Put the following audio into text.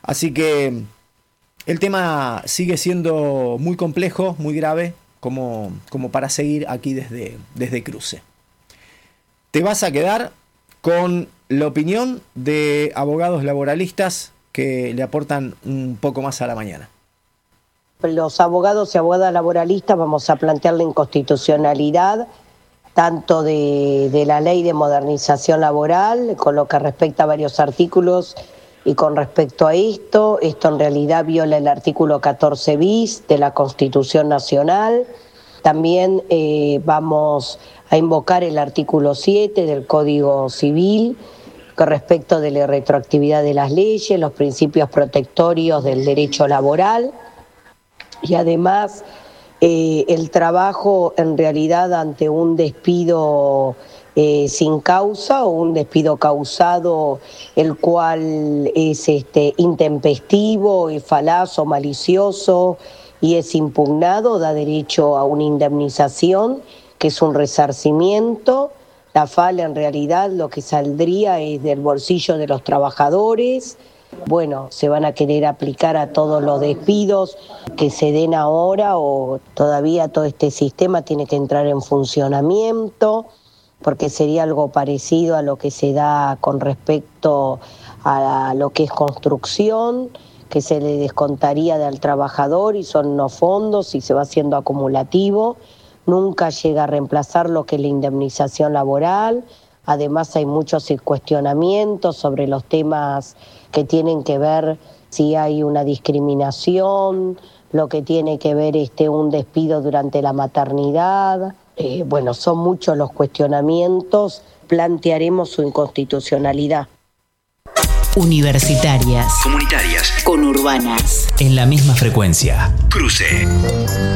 Así que el tema sigue siendo muy complejo, muy grave, como para seguir aquí desde Cruce. Te vas a quedar con la opinión de abogados laboralistas que le aportan un poco más a la mañana. Los abogados y abogadas laboralistas vamos a plantear la inconstitucionalidad tanto de la ley de modernización laboral, con lo que respecta a varios artículos, y con respecto a esto en realidad viola el artículo 14 bis de la Constitución Nacional. También vamos a invocar el artículo 7 del Código Civil, con respecto de la retroactividad de las leyes, los principios protectorios del derecho laboral, y además el trabajo en realidad ante un despido sin causa o un despido causado, el cual es intempestivo y falaz o malicioso y es impugnado, da derecho a una indemnización, que es un resarcimiento. La FAL en realidad lo que saldría es del bolsillo de los trabajadores. Bueno, se van a querer aplicar a todos los despidos que se den ahora, o todavía todo este sistema tiene que entrar en funcionamiento, porque sería algo parecido a lo que se da con respecto a lo que es construcción, que se le descontaría al trabajador y son unos fondos y se va haciendo acumulativo. Nunca llega a reemplazar lo que es la indemnización laboral. Además hay muchos cuestionamientos sobre los temas que tienen que ver si hay una discriminación, lo que tiene que ver un despido durante la maternidad. Bueno, son muchos los cuestionamientos, plantearemos su inconstitucionalidad. Universitarias, comunitarias, conurbanas, en la misma frecuencia. Cruce.